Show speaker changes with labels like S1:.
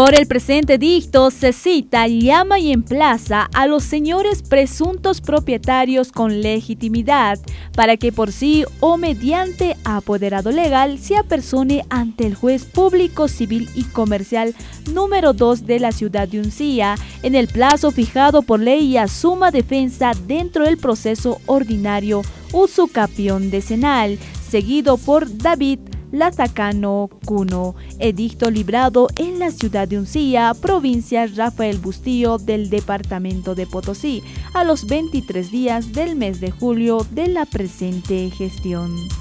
S1: Por el presente dicto se cita, llama y emplaza a los señores presuntos propietarios con legitimidad para que por sí o mediante apoderado legal se apersone ante el juez público civil y comercial número 2 de la ciudad de Uncía en el plazo fijado por ley y asuma defensa dentro del proceso ordinario usucapión decenal, seguido por David Lazacano Cuno, edicto librado en la ciudad de Uncía, provincia Rafael Bustillo del departamento de Potosí, a los 23 días del mes de julio de la presente gestión.